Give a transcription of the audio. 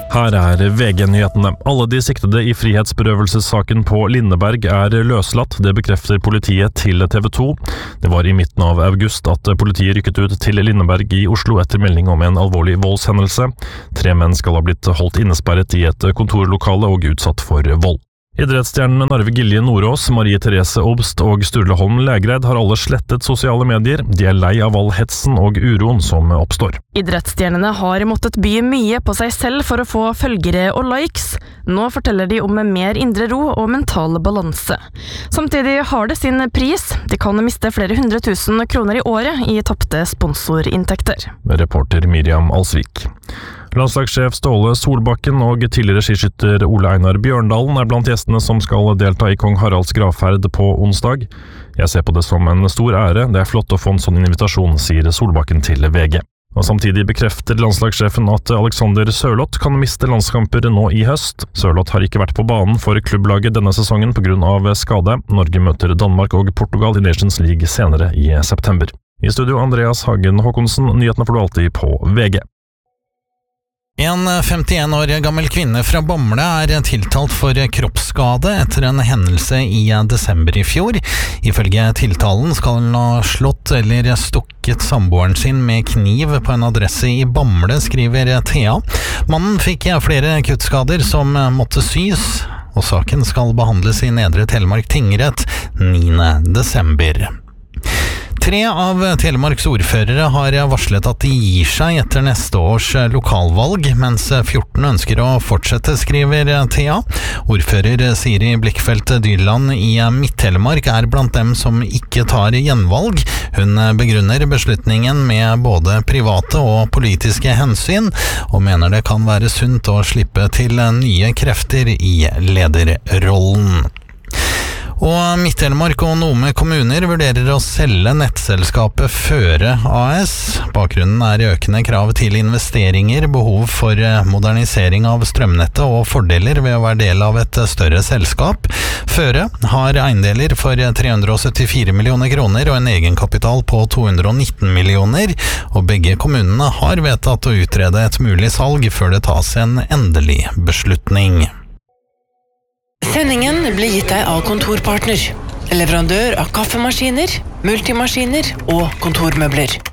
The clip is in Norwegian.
Her VG-nyhetene. Alle de siktede i frihetsberøvelsessaken på Lindeberg løslatt, det bekrefter politiet til TV 2. Det var i midten av august at politiet rykket ut til Lindeberg i Oslo etter melding om en alvorlig voldshendelse. 3 menn skal ha blitt holdt innesperret i et kontorlokale og utsatt for vold. Idrettsstjernene Narve Gilje Nordås, Marie Therese Obst og Sturle Holm Lægreid har alle slettet sosiale medier. De lei av all hetsen og uroen som oppstår. Idrettsstjernene har måttet by mye på seg selv for å få følgere og likes. Nå forteller de om mer indre ro og mental balanse. Samtidig har det sin pris. De kan miste flere 100 000 kroner i året i tapte sponsorinntekter. Reporter Miriam Alsvik. Landslagssjef Ståle Solbakken og tidligere skiskytter Ole Einar Bjørndalen blant gjestene som skal delta i Kong Haralds gravferd på onsdag. Jeg ser på det som en stor ære, det flott å få en sånn invitasjon, sier Solbakken til VG. Og samtidig bekrefter landslagssjefen at Alexander Sørloth kan miste landskamper nå i høst. Sørloth har ikke vært på banen for klubblaget denne sesongen på grunn av skade. Norge møter Danmark og Portugal i Nations League senere i september. I studio Andreas Hagen Håkonsen, nyhetene får du alltid på VG. En 51 år gammel kvinne fra Bamble tiltalt for kroppsskade etter en hendelse i desember i fjor. Ifølge tiltalen skal hun ha slått eller stukket samboeren sin med kniv på en adresse i Bamble, skriver Thea. Mannen fikk flere kuttskader som måtte sys, og saken skal behandles i Nedre Telemark tingrett 9. desember. 3 av Telemarks ordførere har varslet at de gir seg etter neste års lokalvalg, mens 14 ønsker å fortsette, skriver Thea. Ordfører Siri Blikkfeldt Dyrland i Midt-Telemark blant dem som ikke tar gjenvalg. Hun begrunner beslutningen med både private og politiske hensyn, og mener det kan være sunt å slippe til nye krefter i lederrollen. Og Midt-Telemark og Nome kommuner vurderer å selge nettselskapet Føre AS. Bakgrunnen økende krav til investeringer, behov for modernisering av strømnettet og fordeler ved å være del av et større selskap. Føre har eiendeler for 374 millioner kroner og en egenkapital på 219 millioner, og begge kommunene har vedtatt å utrede et mulig salg før det tas en endelig beslutning. Sendingen blir gitt deg av Kontorpartner, leverandør av kaffemaskiner, multimaskiner og kontormøbler.